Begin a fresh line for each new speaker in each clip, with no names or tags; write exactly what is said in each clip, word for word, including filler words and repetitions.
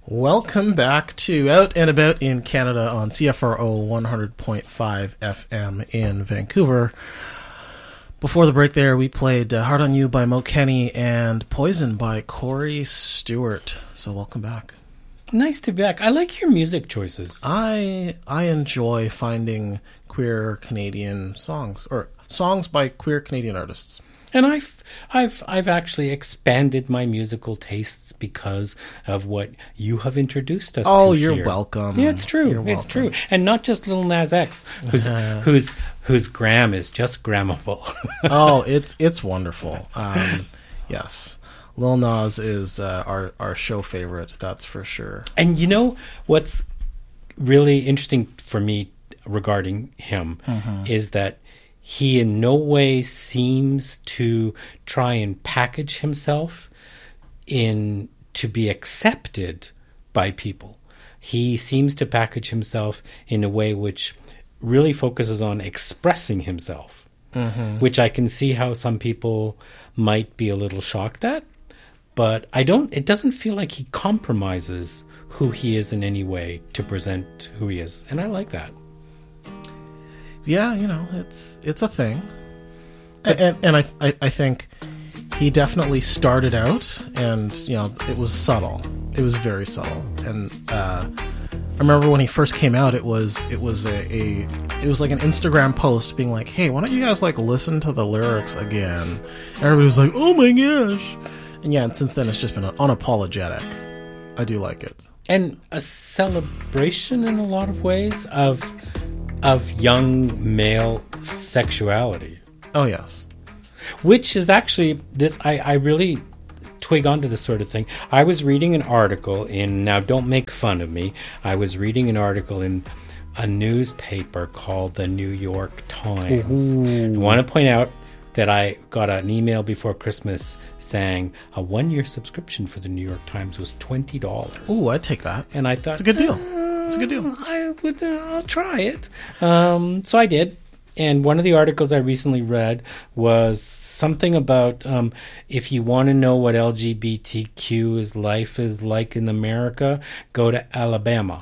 Welcome back to Out and About in Canada on C F R O one hundred point five F M in Vancouver. Before the break there, we played uh, Hard on You by Mo Kenny and Poison by Corey Stewart. So welcome back.
Nice to be back. I like your music choices.
I I enjoy finding queer Canadian songs, or songs by queer Canadian artists.
And I've I've I've actually expanded my musical tastes because of what you have introduced us
oh,
to. Oh,
you're
here.
welcome.
Yeah, it's true.
You're
it's
welcome.
true. And not just Lil Nas X, whose
Uh,
whose whose gram is just grammable.
oh, it's it's wonderful. Um, yes. Lil Nas is uh, our, our show favorite, that's for sure.
And you know what's really interesting for me regarding him
Mm-hmm.
is that he in no way seems to try and package himself in to be accepted by people. He seems to package himself in a way which really focuses on expressing himself,
Mm-hmm.
which I can see how some people might be a little shocked at. But I don't. It doesn't feel like he compromises who he is in any way to present who he is, and I like that.
Yeah, you know, it's it's a thing, and and, and I, I I think he definitely started out, and you know, it was subtle. It was very subtle, and uh, I remember when he first came out, it was it was a, a it was like an Instagram post being like, "Hey, why don't you guys like listen to the lyrics again?" Everybody was like, "Oh my gosh!" And yeah, and since then it's just been unapologetic. I do like it,
And a celebration in a lot of ways of of young male sexuality,
oh yes.
which is actually this. I, I really twig onto this sort of thing. I was reading an article in, now don't make fun of me, I was reading an article in a newspaper called the New York Times. I want to point out that I got an email before Christmas saying a one-year subscription for the New York Times was twenty dollars.
Ooh, I'd take that.
And I thought,
It's a good deal. It's a good deal.
I would, uh, I'll try it. Um, so I did. And one of the articles I recently read was something about um, if you want to know what L G B T Q's life is like in America, go to Alabama.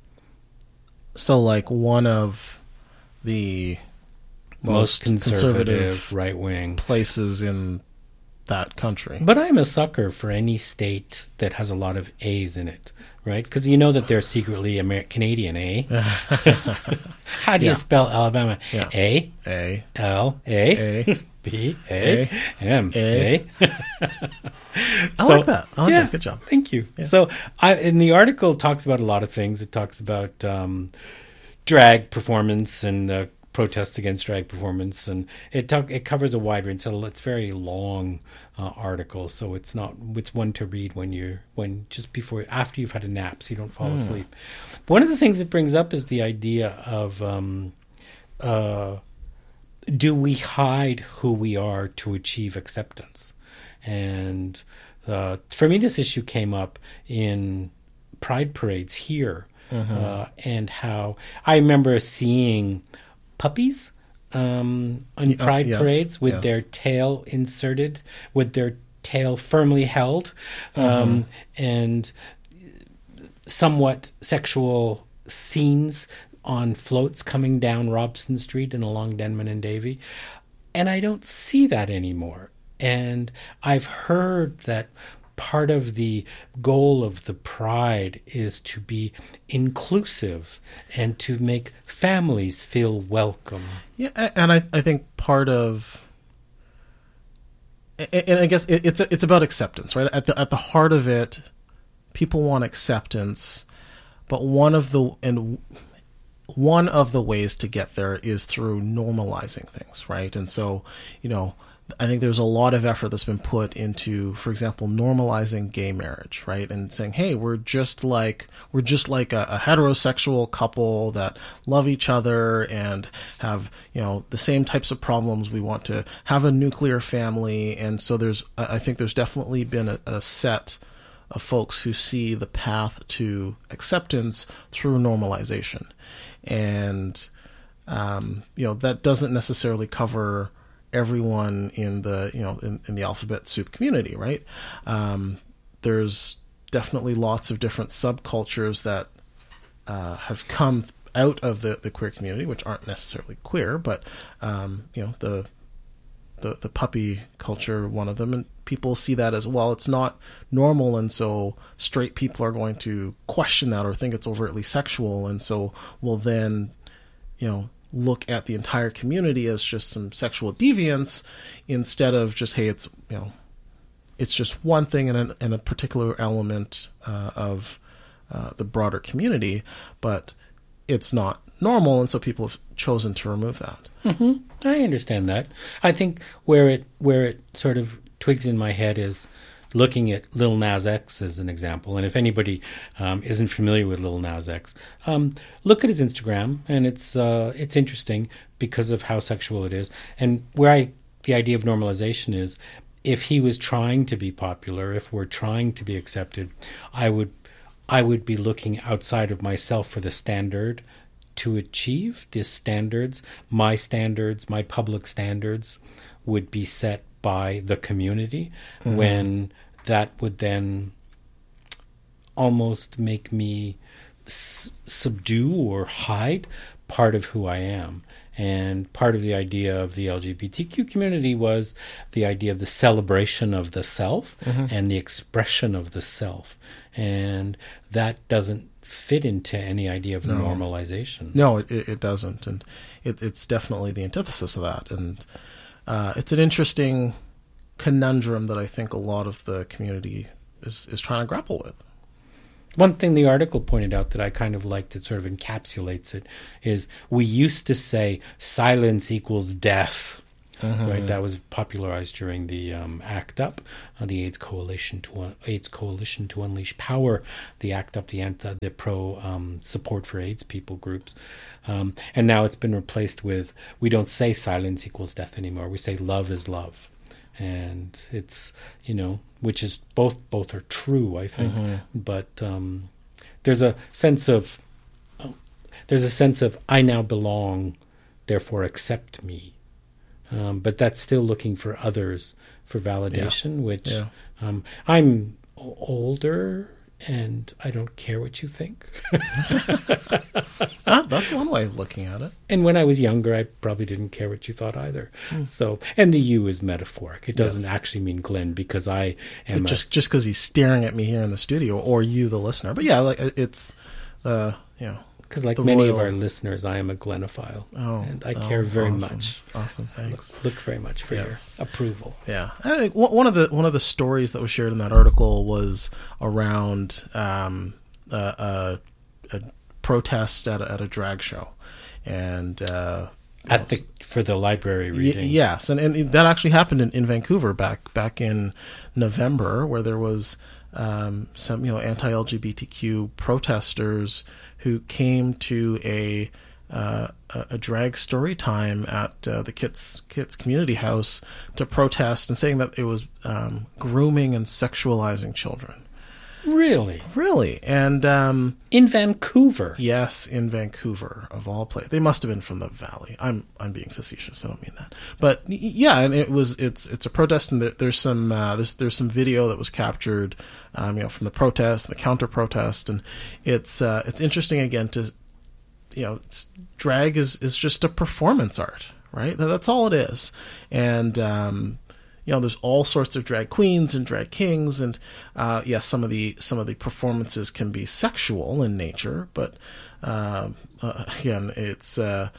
So, like, one of the
Most,
most
conservative,
conservative
right wing
places in that country.
But I'm a sucker for any state that has a lot of A's in it, right? Because you know that they're secretly Amer- Canadian, eh? How do
Yeah.
you spell Alabama?
Yeah.
A,
A,
L, A,
A,
B, A,
A,
M,
A.
A.
I like that. I like that. Good job.
Thank you. So, I, in the article, it talks about a lot of things. It talks about um, drag performance and uh, protests against drag performance, and it talk, it covers a wide range. So it's very long uh, article. So it's not it's one to read when you're when just before after you've had a nap, so you don't fall
Mm.
asleep. But one of the things it brings up is the idea of um, uh, do we hide who we are to achieve acceptance? And uh, for me, this issue came up in pride parades here, uh, and how I remember seeing puppies um, on
Yeah,
pride
yes,
parades with
yes.
their tail inserted, with their tail firmly held, um, and somewhat sexual scenes on floats coming down Robson Street and along Denman and Davie. And I don't see that anymore. And I've heard that part of the goal of the Pride is to be inclusive and to make families feel welcome.
Yeah, a- and I, I think part of, a- and I guess it, it's it's about acceptance, right? At the at the heart of it, people want acceptance, but one of the and one of the ways to get there is through normalizing things, right? And so, you know, I think there's a lot of effort that's been put into, for example, normalizing gay marriage, right? And saying, hey, we're just like we're just like a, a heterosexual couple that love each other and have, you know, the same types of problems. We want to have a nuclear family, and so there's, I think there's definitely been a, a set of folks who see the path to acceptance through normalization, and um, you know, that doesn't necessarily cover everyone in the, you know, in, in the alphabet soup community, right? Um, there's definitely lots of different subcultures that uh, have come out of the, the queer community, which aren't necessarily queer, but um, you know, the, the the puppy culture, one of them, and people see that as, well, it's not normal, and so straight people are going to question that or think it's overtly sexual, and so will then, you know, look at the entire community as just some sexual deviance instead of just, hey, it's, you know, it's just one thing in a, in a particular element uh, of uh, the broader community, but it's not normal, and so people have chosen to remove that.
Mm-hmm. I understand that. I think where it where it sort of twigs in my head is looking at Lil Nas X as an example. And if anybody um, isn't familiar with Lil Nas X, um, look at his Instagram, and it's uh, it's interesting because of how sexual it is. And where I the idea of normalization is, if he was trying to be popular, if we're trying to be accepted, I would I would be looking outside of myself for the standard to achieve these standards. My standards, my public standards, would be set by the community, mm-hmm. when that would then almost make me s- subdue or hide part of who I am. And part of the idea of the L G B T Q community was the idea of the celebration of the self, mm-hmm. and the expression of the self. And that doesn't fit into any idea of no. normalization.
No, it, it doesn't. And it, it's definitely the antithesis of that. And uh, it's an interesting conundrum that I think a lot of the community is, is trying to grapple with.
One thing the article pointed out that I kind of liked, that sort of encapsulates it, is we used to say silence equals death. Uh-huh. Right, that was popularized during the um, ACT UP, uh, the AIDS Coalition to uh, AIDS Coalition to Unleash Power, the ACT UP, the anti, the pro um, support for AIDS people groups, um, and now it's been replaced with, we don't say silence equals death anymore. We say love is love, and it's, you know, which is both both are true, I think, uh-huh. but um, there's a sense of oh, there's a sense of I now belong, therefore accept me. Um, but that's still looking for others for validation, yeah. which yeah. Um, I'm o- older and I don't care what you think.
ah, that's one way of looking at it.
And when I was younger, I probably didn't care what you thought either. Mm. So, and the you is metaphoric. It doesn't yes. actually mean Glenn, because I am
just
a,
just because he's staring at me here in the studio, or you, the listener. But yeah, like it's uh, you know.
Because like many royal... of our listeners, I am a Glenophile,
oh,
and I
oh,
care very
awesome.
much.
Awesome, thanks.
Look, look very much for yes. your approval.
Yeah, I think one of the one of the stories that was shared in that article was around um, a, a, a protest at a, at a drag show, and uh,
at the for the library reading.
Y- yes, and, and that actually happened in, in Vancouver back back in November, where there was um, some you know anti-L G B T Q protesters who came to a uh, a drag story time at uh, the Kits Kits Community House to protest, and saying that it was um, grooming and sexualizing children.
Really,
really, and um,
in Vancouver.
Yes, in Vancouver, of all places. They must have been from the Valley. I'm I'm being facetious. I don't mean that, but yeah, and it was it's it's a protest, and there, there's some uh, there's there's some video that was captured, um, you know, from the protest, the counter protest, and it's uh, it's interesting again to, you know, it's, drag is is just a performance art, right? That's all it is, and um, you know, there's all sorts of drag queens and drag kings, and uh, yes, some of the some of the performances can be sexual in nature, but uh, uh, again, it's uh,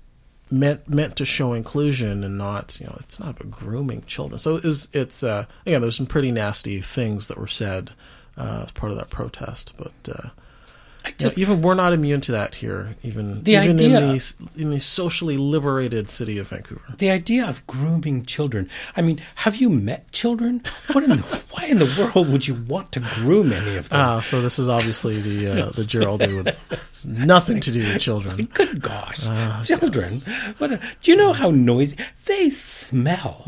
meant meant to show inclusion and not, you know, it's not about grooming children. So it is, it's uh, again, there's some pretty nasty things that were said uh, as part of that protest, but. Uh, I just, yeah, even we're not immune to that here, even,
the
even
idea,
in, the, in the socially liberated city of Vancouver.
The idea of grooming children. I mean, have you met children? What in the, why in the world would you want to groom any of them?
Ah, so this is obviously the uh, the Gerald who with nothing to do with children.
Good gosh, uh, children! Yes. What a, do you know how noisy they smell?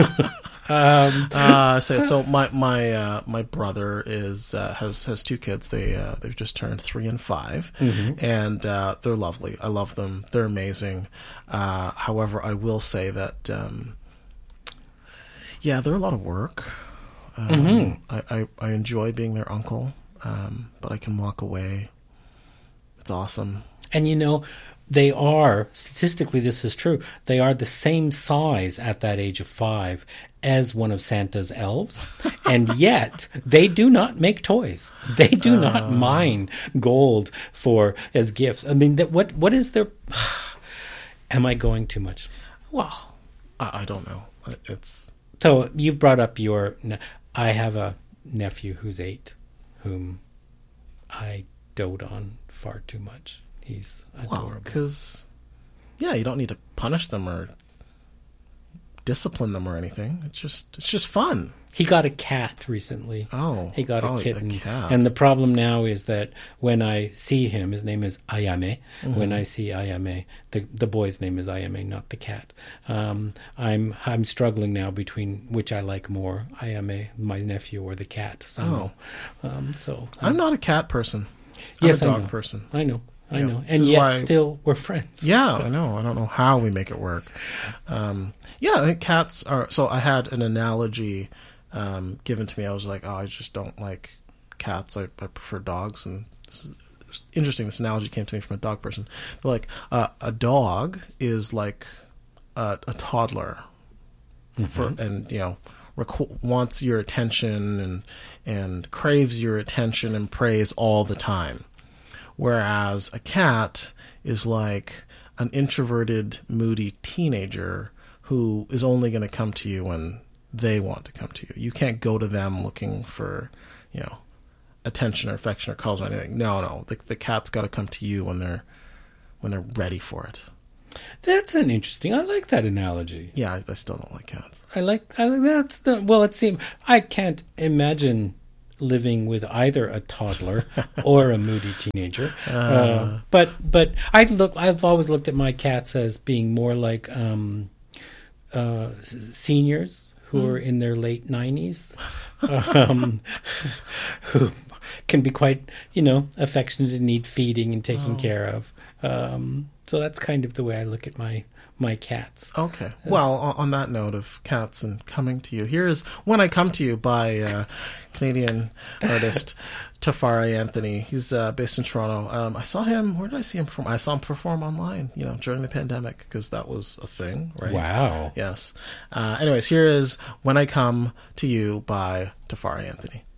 Um, uh, so, so my my uh, my brother is uh, has has two kids. They uh, they've just turned three and five, mm-hmm. and uh, they're lovely. I love them. They're amazing. Uh, however, I will say that um, yeah, they're a lot of work. Um,
Mm-hmm.
I, I, I enjoy being their uncle, um, but I can walk away. It's awesome.
And you know, they are, statistically this is true, they are the same size at that age of five as one of Santa's elves, and yet they do not make toys. They do uh, not mine gold for as gifts. I mean, that what what is their... Am I going too much?
Well, I, I don't know. It's...
So you've brought up your... I have a nephew who's eight, whom I dote on far too much. He's adorable.
Well, because, yeah, you don't need to punish them or discipline them or anything. It's just it's just fun.
He got a cat recently.
Oh.
He got a
oh,
kitten.
A cat.
And the problem now is that when I see him, his name is Ayame. Mm-hmm. When I see Ayame, the the boy's name is Ayame, not the cat. Um, I'm I'm struggling now between which I like more, Ayame, my nephew, or the cat. Somehow. Oh. Um, so
I'm, I'm not a cat person. I'm
yes,
a dog
I know.
person.
I know. I
yeah.
know. And yet why... still we're friends.
Yeah, I know. I don't know how we make it work. Um, yeah, I think cats are... So I had an analogy um, given to me. I was like, oh, I just don't like cats. I, I prefer dogs. And this is interesting. This analogy came to me from a dog person. But like uh, a dog is like a, a toddler. Mm-hmm. for and, you know, requ- wants your attention and and craves your attention and praise all the time. Whereas a cat is like an introverted, moody teenager who is only going to come to you when they want to come to you. You can't go to them looking for, you know, attention or affection or calls or anything. No, no. The, the cat's got to come to you when they're when they're ready for it.
That's an interesting. I like that analogy.
Yeah, I, I still don't like cats.
I like. I like that's the. Well, it seems I can't imagine living with either a toddler or a moody teenager. Uh, uh, but but I look. I've always looked at my cats as being more like um, uh, seniors who hmm. are in their late nineties, um, who can be quite, you know, affectionate and need feeding and taking oh. care of. Um, so that's kind of the way I look at my my cats.
Okay. As, well, on that note of cats and coming to you, here's When I Come to You by uh, Canadian artist Tafari Anthony. He's uh, based in Toronto. Um, I saw him, where did I see him perform? I saw him perform online, you know, during the pandemic, because that was a thing, right?
Wow.
Yes. Uh, anyways, here is When I Come to You by Tafari Anthony.